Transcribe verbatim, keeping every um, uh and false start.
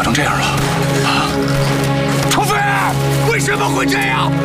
成这样了？啊，程飞，为什么会这样？